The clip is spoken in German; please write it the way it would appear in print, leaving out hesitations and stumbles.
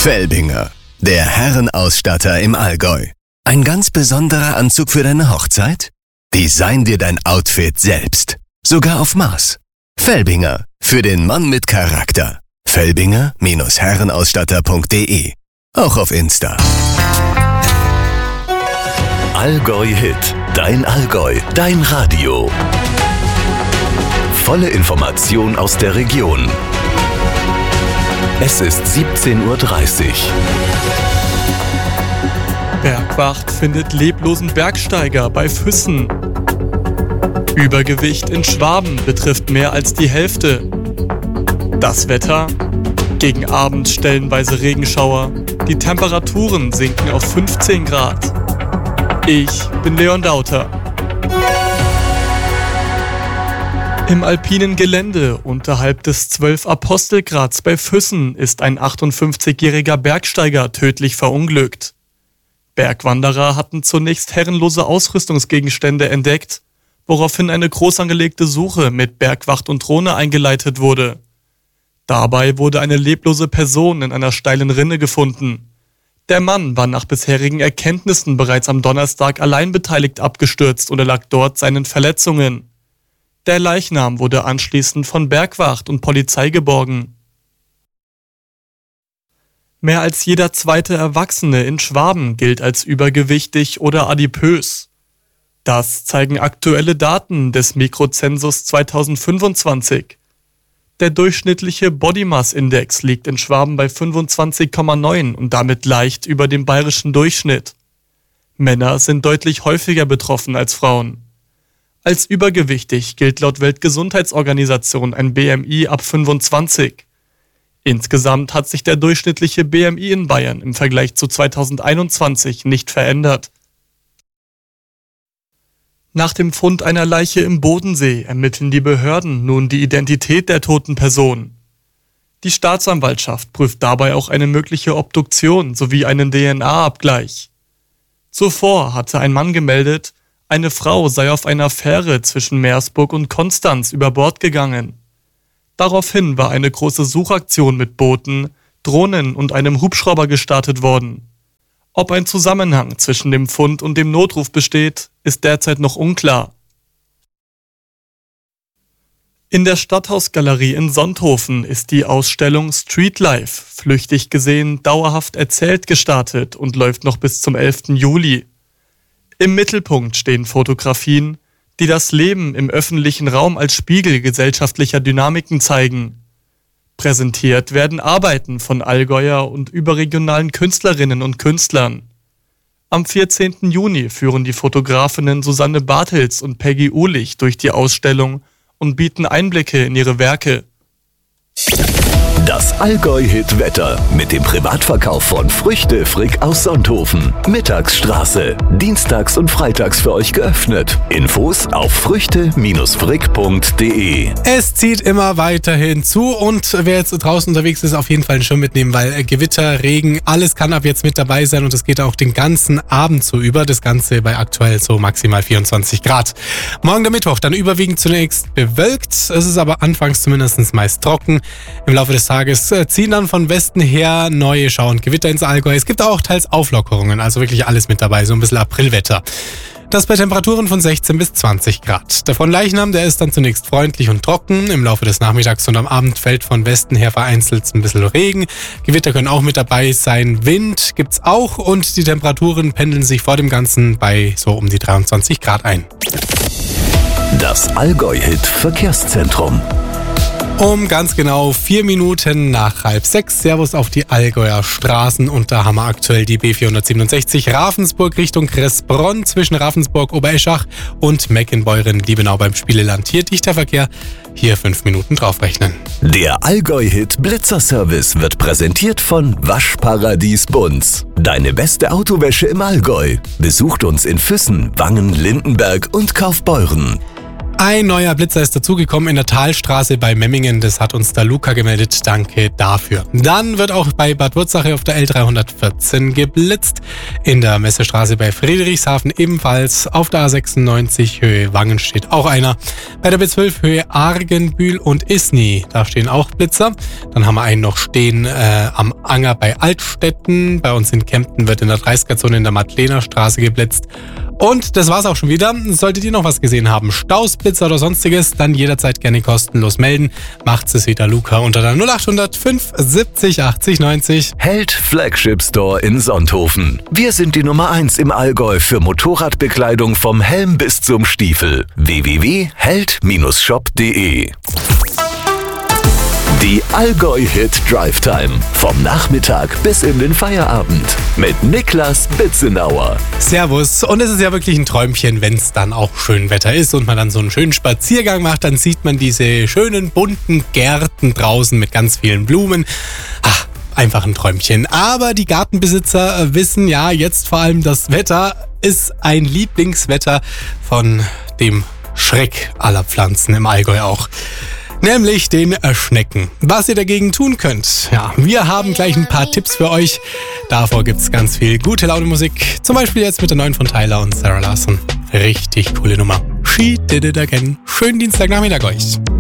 Felbinger, der Herrenausstatter im Allgäu. Ein ganz besonderer Anzug für deine Hochzeit? Design dir dein Outfit selbst. Sogar auf Maß. Felbinger, für den Mann mit Charakter. Felbinger-herrenausstatter.de. Auch auf Insta. Allgäu Hit. Dein Allgäu. Dein Radio. Volle Information aus der Region. Es ist 17:30 Uhr. Bergwacht findet leblosen Bergsteiger bei Füssen. Übergewicht in Schwaben betrifft mehr als die Hälfte. Das Wetter? Gegen Abend stellenweise Regenschauer. Die Temperaturen sinken auf 15 Grad. Ich bin Leon Dauter. Im alpinen Gelände unterhalb des 12-Apostelgrads bei Füssen ist ein 58-jähriger Bergsteiger tödlich verunglückt. Bergwanderer hatten zunächst herrenlose Ausrüstungsgegenstände entdeckt, woraufhin eine groß angelegte Suche mit Bergwacht und Drohne eingeleitet wurde. Dabei wurde eine leblose Person in einer steilen Rinne gefunden. Der Mann war nach bisherigen Erkenntnissen bereits am Donnerstag alleinbeteiligt abgestürzt und erlag dort seinen Verletzungen. Der Leichnam wurde anschließend von Bergwacht und Polizei geborgen. Mehr als jeder zweite Erwachsene in Schwaben gilt als übergewichtig oder adipös. Das zeigen aktuelle Daten des Mikrozensus 2025. Der durchschnittliche Body Mass Index liegt in Schwaben bei 25,9 und damit leicht über dem bayerischen Durchschnitt. Männer sind deutlich häufiger betroffen als Frauen. Als übergewichtig gilt laut Weltgesundheitsorganisation ein BMI ab 25. Insgesamt hat sich der durchschnittliche BMI in Bayern im Vergleich zu 2021 nicht verändert. Nach dem Fund einer Leiche im Bodensee ermitteln die Behörden nun die Identität der toten Person. Die Staatsanwaltschaft prüft dabei auch eine mögliche Obduktion sowie einen DNA-Abgleich. Zuvor hatte ein Mann gemeldet, eine Frau sei auf einer Fähre zwischen Meersburg und Konstanz über Bord gegangen. Daraufhin war eine große Suchaktion mit Booten, Drohnen und einem Hubschrauber gestartet worden. Ob ein Zusammenhang zwischen dem Fund und dem Notruf besteht, ist derzeit noch unklar. In der Stadthausgalerie in Sonthofen ist die Ausstellung Streetlife, flüchtig gesehen, dauerhaft erzählt gestartet und läuft noch bis zum 11. Juli. Im Mittelpunkt stehen Fotografien, die das Leben im öffentlichen Raum als Spiegel gesellschaftlicher Dynamiken zeigen. Präsentiert werden Arbeiten von Allgäuer und überregionalen Künstlerinnen und Künstlern. Am 14. Juni führen die Fotografinnen Susanne Bartels und Peggy Uhlich durch die Ausstellung und bieten Einblicke in ihre Werke. Das Allgäu-Hit-Wetter mit dem Privatverkauf von Früchte Frick aus Sonthofen. Mittagsstraße. Dienstags und freitags für euch geöffnet. Infos auf früchte-frick.de. Es zieht immer weiterhin zu und wer jetzt draußen unterwegs ist, auf jeden Fall einen Schirm mitnehmen, weil Gewitter, Regen, alles kann ab jetzt mit dabei sein und es geht auch den ganzen Abend so über. Das Ganze bei aktuell so maximal 24 Grad. Morgen der Mittwoch, dann überwiegend zunächst bewölkt. Es ist aber anfangs zumindest meist trocken. Im Laufe des Tages ziehen dann von Westen her neue Schauer und Gewitter ins Allgäu. Es gibt auch teils Auflockerungen, also wirklich alles mit dabei, so ein bisschen Aprilwetter. Das bei Temperaturen von 16 bis 20 Grad. Der von Leichnam, der ist dann zunächst freundlich und trocken. Im Laufe des Nachmittags und am Abend fällt von Westen her vereinzelt ein bisschen Regen. Gewitter können auch mit dabei sein. Wind gibt's auch und die Temperaturen pendeln sich vor dem Ganzen bei so um die 23 Grad ein. Das Allgäu-Hit Verkehrszentrum. Um ganz genau 4 Minuten nach 5:30. Servus auf die Allgäuer Straßen und da haben wir aktuell die B467 Ravensburg Richtung Kressbronn zwischen Ravensburg, Obereschach und Meckenbeuren-Liebenau beim Spieleland. Hier dichter Verkehr, hier 5 Minuten draufrechnen. Der Allgäu-Hit Blitzerservice wird präsentiert von Waschparadies Bunz. Deine beste Autowäsche im Allgäu. Besucht uns in Füssen, Wangen, Lindenberg und Kaufbeuren. Ein neuer Blitzer ist dazugekommen in der Talstraße bei Memmingen. Das hat uns der Luca gemeldet. Danke dafür. Dann wird auch bei Bad Wurzach auf der L314 geblitzt. In der Messestraße bei Friedrichshafen ebenfalls. Auf der A96 Höhe Wangen steht auch einer. Bei der B12 Höhe Argenbühl und Isny, da stehen auch Blitzer. Dann haben wir einen noch stehen am Anger bei Altstetten. Bei uns in Kempten wird in der 30er-Zone in der Madlenerstraße geblitzt. Und das war's auch schon wieder. Solltet ihr noch was gesehen haben, Staus, Blitzer oder sonstiges, dann jederzeit gerne kostenlos melden. Macht's es wieder Luca unter der 0800 570 80 90. Held Flagship Store in Sonthofen. Wir sind die Nummer 1 im Allgäu für Motorradbekleidung vom Helm bis zum Stiefel. www.held-shop.de. Die Allgäu-Hit Drive Time. Vom Nachmittag bis in den Feierabend. Mit Niklas Bitzenauer. Servus. Und es ist ja wirklich ein Träumchen, wenn es dann auch schön Wetter ist und man dann so einen schönen Spaziergang macht. Dann sieht man diese schönen bunten Gärten draußen mit ganz vielen Blumen. Ach, einfach ein Träumchen. Aber die Gartenbesitzer wissen ja jetzt vor allem, das Wetter ist ein Lieblingswetter von dem Schreck aller Pflanzen im Allgäu auch. Nämlich den Schnecken. Was ihr dagegen tun könnt, ja, wir haben gleich ein paar Tipps für euch. Davor gibt's ganz viel gute Laune Musik. Zum Beispiel jetzt mit der neuen von Tyler und Sarah Larson. Richtig coole Nummer. She did it again. Schönen Dienstagnachmittag euch.